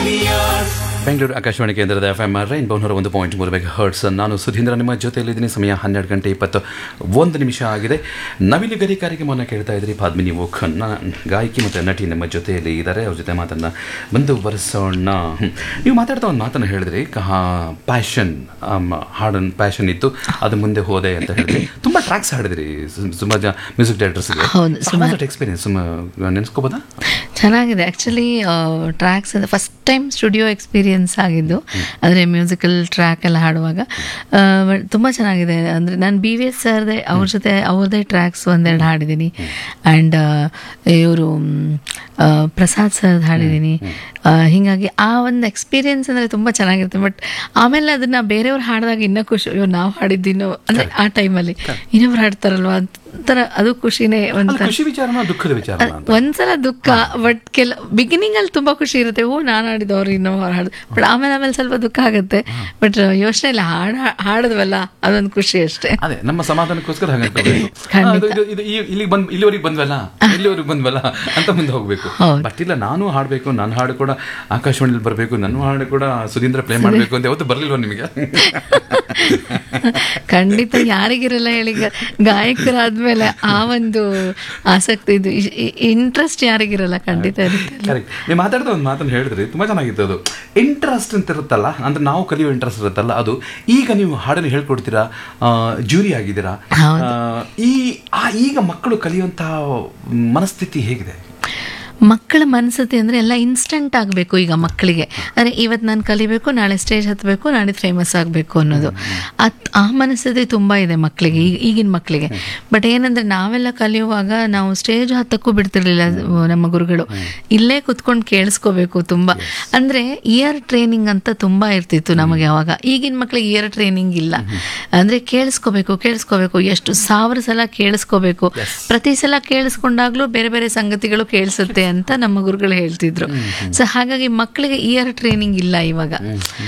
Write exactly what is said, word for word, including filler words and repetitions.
ಬೆಂಗಳೂರು ಆಕಾಶವಾಣಿ ಕೇಂದ್ರದ F M rainbow ನೂರ ಒಂದು ಪಾಯಿಂಟ್ ಮೂರು ಮೆಗಾ ಹರ್ಟ್ಸ್. ನಾನು ಸುಧೀಂದ್ರ ನಿಮ್ಮ ಜೊತೆಯಲ್ಲಿದ್ದೀನಿ. ಸಮಯ ಹನ್ನೆರಡು ಗಂಟೆ ಇಪ್ಪತ್ತು ಒಂದು ನಿಮಿಷ ಆಗಿದೆ. ನವಿಲು ಗರಿ ಕಾರ್ಯಕ್ರಮವನ್ನು ಕೇಳ್ತಾ ಇದ್ರಿ. ಪದ್ಮಿನಿ ಓಖನ್ನ ಗಾಯಕಿ ಮತ್ತು ನಟಿ ನಮ್ಮ ಜೊತೆಯಲ್ಲಿ ಇದ್ದಾರೆ. ಅವ್ರ ಜೊತೆ ಮಾತನ್ನು ಮುಂದುವರಿಸೋಣ. ನೀವು ಮಾತಾಡ್ತಾ ಒಂದು ಮಾತನ್ನು ಹೇಳಿದ್ರಿ, ಪ್ಯಾಷನ್ ಹಾಡನ್ನು ಪ್ಯಾಷನ್ ಇತ್ತು, ಅದು ಮುಂದೆ ಹೋದೆ ಅಂತ ಹೇಳಿದ್ರಿ. ತುಂಬ ಟ್ರ್ಯಾಕ್ಸ್ ಹಾಡಿದ್ರಿ ತುಂಬ ಜನ ಮ್ಯೂಸಿಕ್ ಡೈರೆಕ್ಟರ್ಸ್ಗೆ. ಎಕ್ಸ್ಪೀರಿಯನ್ಸ್ ನೆನೆಸ್ಕೋಬೋದಾ? ಚೆನ್ನಾಗಿದೆ ಆ್ಯಕ್ಚುಲಿ. ಟ್ರ್ಯಾಕ್ಸ್ ಅಂದರೆ ಫಸ್ಟ್ ಟೈಮ್ ಸ್ಟುಡಿಯೋ ಎಕ್ಸ್ಪೀರಿಯನ್ಸ್ ಆಗಿದ್ದು, ಅಂದರೆ ಮ್ಯೂಸಿಕಲ್ ಟ್ರ್ಯಾಕ್ ಎಲ್ಲ ಹಾಡುವಾಗ ತುಂಬ ಚೆನ್ನಾಗಿದೆ. ಅಂದರೆ ನಾನು ಬಿ ವಿ ಎಸ್ ಸರ್ದೆ ಅವ್ರ ಜೊತೆ ಅವ್ರದ್ದೇ ಟ್ರ್ಯಾಕ್ಸ್ ಒಂದೆರಡು ಹಾಡಿದ್ದೀನಿ. ಆ್ಯಂಡ್ ಇವರು ಪ್ರಸಾದ್ ಸರ್ದು ಹಾಡಿದ್ದೀನಿ. ಹೀಗಾಗಿ ಆ ಒಂದು ಎಕ್ಸ್ಪೀರಿಯನ್ಸ್ ಅಂದರೆ ತುಂಬ ಚೆನ್ನಾಗಿರುತ್ತೆ. ಬಟ್ ಆಮೇಲೆ ಅದನ್ನು ಬೇರೆಯವ್ರು ಹಾಡಿದಾಗ ಇನ್ನೂ ಖುಷಿ, ಅಯ್ಯೋ ನಾವು ಹಾಡಿದ್ದೀನೋ ಅಂದರೆ ಆ ಟೈಮಲ್ಲಿ ಇನ್ನೊಬ್ರು ಹಾಡ್ತಾರಲ್ವ ಒಂಥರ ಅದು ಖುಷಿನೇ. ಒಂಥರ ಒಂದ್ಸಲ ದುಃಖ, ಬಟ್ ಕೆಲ ಬಿಗಿನಿಂಗ್ ಅಲ್ಲಿ ತುಂಬಾ ಖುಷಿ ಇರುತ್ತೆ, ಓ ನಾನು ಹಾಡಿದವ್ರು ಇನ್ನೊಬ್ಬರು ಹಾಡಿದ್. ಬಟ್ ಆಮೇಲೆ ಆಮೇಲೆ ಸ್ವಲ್ಪ ದುಃಖ ಆಗುತ್ತೆ. ಬಟ್ ಯೋಚನೆ ಇಲ್ಲ, ಹಾಡ ಹಾಡಿದ್ವಲ್ಲ ಅದೊಂದು ಖುಷಿ ಅಷ್ಟೇ. ಅದೇ ನಮ್ಮ ಸಮಾಧಾನಕ್ಕೋಸ್ಕರ ಇಲ್ಲಿವರೆಗೆ ಬಂದ್ವಲ್ಲ ಇಲ್ಲಿವರೆಗೆ ಬಂದ್ವಲ್ಲ ಅಂತ ಮುಂದೆ ಹೋಗ್ಬೇಕು. ಬಟ್ ಇಲ್ಲ, ನಾನು ಹಾಡಬೇಕು, ನನ್ನ ಹಾಡು ಕೂಡ ಆಕಾಶವಾಣಿಯಲ್ಲಿ ಬರಬೇಕು, ನನ್ನ ಹಾಡು ಕೂಡ ಸುಧೀಂದ್ರ ಪ್ಲೇ ಮಾಡಬೇಕು ಅಂತ ಯಾವತ್ತು ಬರಲಿಲ್ವ ನಿಮಗೆ? ಖಂಡಿತ ಯಾರಿಗಿರಲ್ಲ ಹೇಳಿ, ಗಾಯಕರಾದ್ಮೇಲೆ ಆ ಒಂದು ಆಸಕ್ತಿ, ಇದು ಇಂಟ್ರೆಸ್ಟ್ ಯಾರಿಗಿರಲ್ಲ, ಖಂಡಿತ ಇರುತ್ತೆ. ನೀವು ಮಾತಾಡಿದ ಒಂದು ಮಾತನ್ನು ಹೇಳಿದ್ರಿ, ತುಂಬಾ ಚೆನ್ನಾಗಿತ್ತು. ಅದು ಇಂಟ್ರೆಸ್ಟ್ ಅಂತ ಇರುತ್ತಲ್ಲ, ಅಂದ್ರೆ ನಾವು ಕಲಿಯೋ ಇಂಟ್ರೆಸ್ಟ್ ಇರುತ್ತಲ್ಲ, ಅದು ಈಗ ನೀವು ಹಾಡನ್ನು ಹೇಳ್ಕೊಡ್ತೀರಾ, ಜೂರಿ ಆಗಿದ್ದೀರಾ. ಈ ಈಗ ಮಕ್ಕಳು ಕಲಿಯುವಂತಹ ಮನಸ್ಥಿತಿ ಹೇಗಿದೆ? ಮಕ್ಕಳ ಮನಸ್ಥಿತಿ ಅಂದರೆ ಎಲ್ಲ ಇನ್ಸ್ಟೆಂಟ್ ಆಗಬೇಕು ಈಗ ಮಕ್ಕಳಿಗೆ. ಅಂದರೆ ಇವತ್ತು ನಾನು ಕಲಿಬೇಕು, ನಾಳೆ ಸ್ಟೇಜ್ ಹತ್ತಬೇಕು, ನಾಳೆ ಫೇಮಸ್ ಆಗಬೇಕು ಅನ್ನೋದು ಅದು ಆ ಮನಸ್ಥಿತಿ ತುಂಬ ಇದೆ ಮಕ್ಕಳಿಗೆ, ಈಗ ಈಗಿನ ಮಕ್ಕಳಿಗೆ. ಬಟ್ ಏನಂದರೆ ನಾವೆಲ್ಲ ಕಲಿಯುವಾಗ ನಾವು ಸ್ಟೇಜ್ ಹತ್ತಕ್ಕೂ ಬಿಡ್ತಿರ್ಲಿಲ್ಲ ನಮ್ಮ ಗುರುಗಳು. ಇಲ್ಲೇ ಕುತ್ಕೊಂಡು ಕೇಳಿಸ್ಕೋಬೇಕು ತುಂಬ. ಅಂದರೆ ಇಯರ್ ಟ್ರೈನಿಂಗ್ ಅಂತ ತುಂಬ ಇರ್ತಿತ್ತು ನಮಗೆ ಅವಾಗ. ಈಗಿನ ಮಕ್ಕಳಿಗೆ ಇಯರ್ ಟ್ರೈನಿಂಗ್ ಇಲ್ಲ. ಅಂದರೆ ಕೇಳಿಸ್ಕೋಬೇಕು ಕೇಳಿಸ್ಕೋಬೇಕು ಎಷ್ಟು ಸಾವಿರ ಸಲ ಕೇಳಿಸ್ಕೋಬೇಕು. ಪ್ರತಿ ಸಲ ಕೇಳಿಸ್ಕೊಂಡಾಗ್ಲೂ ಬೇರೆ ಬೇರೆ ಸಂಗತಿಗಳು ಕೇಳಿಸುತ್ತೆ ಅಂತ ನಮ್ಮ ಗುರುಗಳು ಹೇಳ್ತಿದ್ರು. ಸೊ ಹಾಗಾಗಿ ಮಕ್ಕಳಿಗೆ ಇಯರ್ ಟ್ರೈನಿಂಗ್ ಇಲ್ಲ ಇವಾಗ.